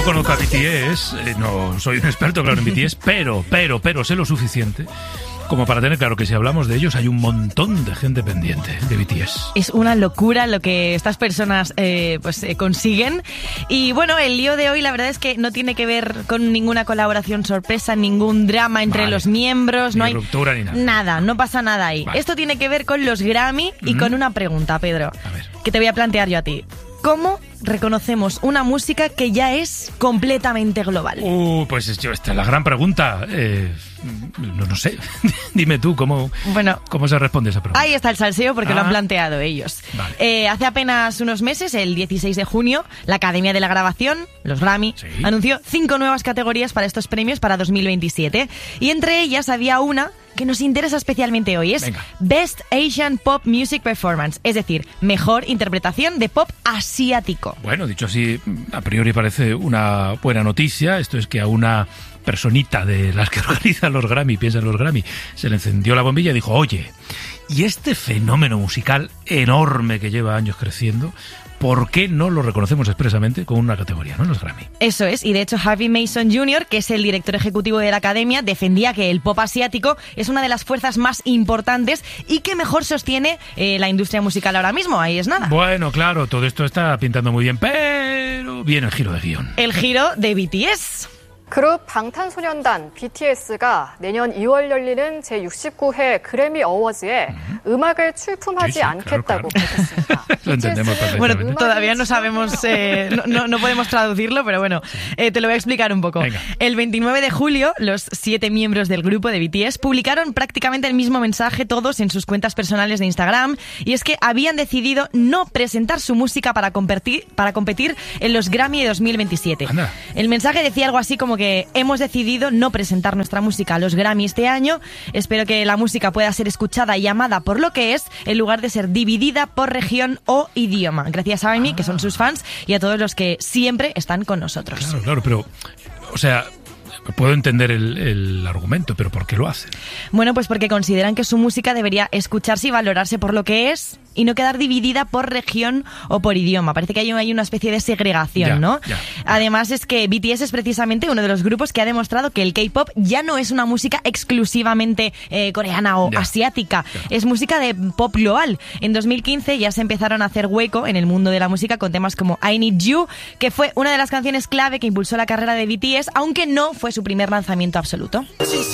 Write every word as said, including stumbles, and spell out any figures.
conozco a B T S, eh, no soy un experto, claro, en B T S, pero, pero, pero sé lo suficiente como para tener claro que si hablamos de ellos hay un montón de gente pendiente de B T S. Es una locura lo que estas personas eh, pues eh, consiguen. Y bueno, el lío de hoy la verdad es que no tiene que ver con ninguna colaboración sorpresa, ningún drama entre vale. los miembros. Ni no hay ruptura ni nada. Nada, no pasa nada ahí. Vale. Esto tiene que ver con los Grammy y mm. con una pregunta, Pedro, a ver. que te voy a plantear yo a ti. ¿Cómo reconocemos una música que ya es completamente global? Uh, pues esta es la gran pregunta. Eh, no, no sé. Dime tú, ¿cómo, bueno, ¿cómo se responde esa pregunta? Ahí está el salseo porque ah. lo han planteado ellos. Vale. Eh, hace apenas unos meses, el dieciséis de junio, la Academia de la Grabación, los Grammy, ¿Sí? anunció cinco nuevas categorías para estos premios para dos mil veintisiete. Y entre ellas había una que nos interesa especialmente hoy. Es Venga. Best Asian Pop Music Performance, es decir, mejor interpretación de pop asiático. Bueno, dicho así, a priori parece una buena noticia. Esto es que a una personita de las que organizan los Grammy, piensan los Grammy, se le encendió la bombilla y dijo, oye, ¿y este fenómeno musical enorme que lleva años creciendo, por qué no lo reconocemos expresamente con una categoría, ¿no? Los Grammy. Eso es, y de hecho Harvey Mason junior, que es el director ejecutivo de la Academia, defendía que el pop asiático es una de las fuerzas más importantes y que mejor sostiene eh, la industria musical ahora mismo. Ahí es nada. Bueno, claro, todo esto está pintando muy bien, pero viene el giro de guión. El giro de B T S. 그룹 방탄소년단 비티에스가 내년 이월 열리는 제육십구 회 그래미 어워즈에 음. 음악을 출품하지 sí, sí, 않겠다고 밝혔습니다. Lo entendemos perfectamente. Bueno, todavía no sabemos, eh, no, no, no podemos traducirlo, pero bueno, eh, te lo voy a explicar un poco. Venga. El veintinueve de julio, los siete miembros del grupo de B T S publicaron prácticamente el mismo mensaje todos en sus cuentas personales de Instagram, y es que habían decidido no presentar su música para competir, para competir en los Grammy de dos mil veintisiete. Anda. El mensaje decía algo así como que hemos decidido no presentar nuestra música a los Grammy este año. Espero que la música pueda ser escuchada y amada por lo que es, en lugar de ser dividida por región o idioma. Gracias a Army, ah. que son sus fans, y a todos los que siempre están con nosotros. Claro, claro, pero, o sea, puedo entender el, el argumento, pero ¿por qué lo hacen? Bueno, pues porque consideran que su música debería escucharse y valorarse por lo que es y no quedar dividida por región o por idioma. Parece que hay, hay una especie de segregación, ya, ¿no? Ya. Además es que B T S es precisamente uno de los grupos que ha demostrado que el K-pop ya no es una música exclusivamente eh, coreana o ya. asiática. Ya. Es música de pop global. En dos mil quince ya se empezaron a hacer hueco en el mundo de la música con temas como I Need You, que fue una de las canciones clave que impulsó la carrera de B T S, aunque no fue su primer lanzamiento absoluto.